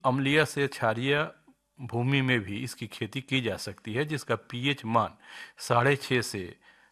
अम्लीय से क्षारीय भूमि में भी इसकी खेती की जा सकती है, जिसका पीएच मान 6.5 से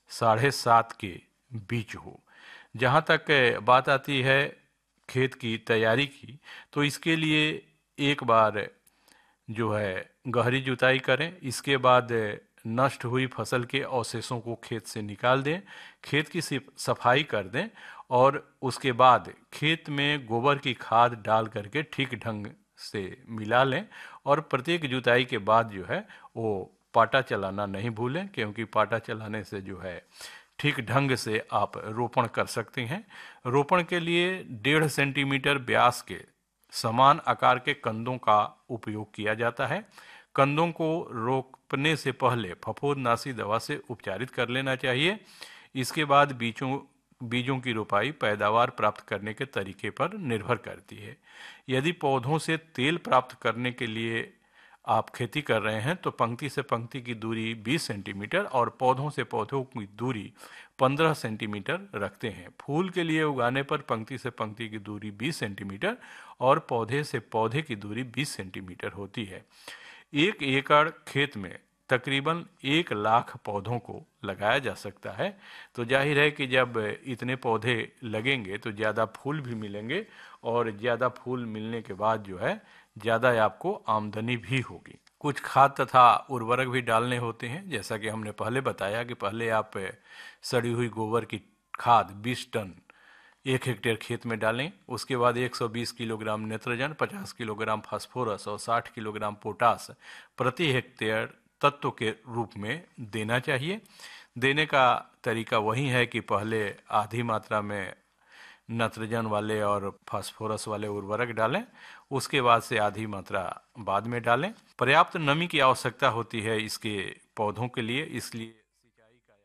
7.5 के बीच हो। जहाँ तक बात आती है खेत की तैयारी की, तो इसके लिए एक बार जो है गहरी जुताई करें। इसके बाद नष्ट हुई फसल के अवशेषों को खेत से निकाल दें, खेत की सफाई कर दें और उसके बाद खेत में गोबर की खाद डाल करके ठीक ढंग से मिला लें। और प्रत्येक जुताई के बाद जो है वो पाटा चलाना नहीं भूलें, क्योंकि पाटा चलाने से जो है ठीक ढंग से आप रोपण कर सकते हैं। रोपण के लिए 1.5 सेंटीमीटर व्यास के समान आकार के कंदों का उपयोग किया जाता है। कंदों को रोपने से पहले फफूंदनाशी दवा से उपचारित कर लेना चाहिए। इसके बाद बीजों की रोपाई पैदावार प्राप्त करने के तरीके पर निर्भर करती है। यदि पौधों से तेल प्राप्त करने के लिए आप खेती कर रहे हैं तो पंक्ति से पंक्ति की दूरी 20 सेंटीमीटर और पौधों से पौधों की दूरी 15 सेंटीमीटर रखते हैं। फूल के लिए उगाने पर पंक्ति से पंक्ति की दूरी 20 सेंटीमीटर और पौधे से पौधे की दूरी 20 सेंटीमीटर होती है। 1 एकड़ खेत में तकरीबन 1 लाख पौधों को लगाया जा सकता है। तो जाहिर है कि जब इतने पौधे लगेंगे तो ज़्यादा फूल भी मिलेंगे और ज़्यादा फूल मिलने के बाद जो है ज़्यादा आपको आमदनी भी होगी। कुछ खाद तथा उर्वरक भी डालने होते हैं, जैसा कि हमने पहले बताया कि पहले आप सड़ी हुई गोबर की खाद 20 टन 1 हेक्टेयर खेत में डालें। उसके बाद 120 किलोग्राम नेत्रजन, 50 किलोग्राम फास्फोरस और 60 किलोग्राम पोटास प्रति हेक्टेयर तत्व के रूप में देना चाहिए। देने का तरीका वही है कि पहले आधी मात्रा में नाइट्रोजन वाले और फास्फोरस वाले उर्वरक डालें, उसके बाद से आधी मात्रा बाद में डालें। पर्याप्त नमी की आवश्यकता होती है इसके पौधों के लिए, इसलिए सिंचाई का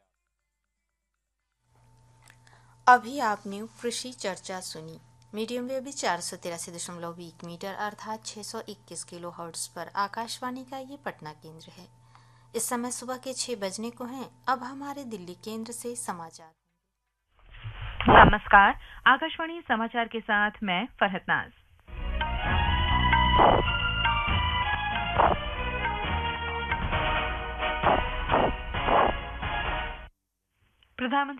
अभी आपने कृषि चर्चा सुनी। मीडियम वेव 483.1 मीटर अर्थात 621 किलो हर्ट्ज पर आकाशवाणी का ये पटना केंद्र है। इस समय सुबह के 6 बजने को हैं। अब हमारे दिल्ली केंद्र से समाचार। नमस्कार, आकाशवाणी समाचार के साथ मैं फरहत नाज। प्रधानमंत्री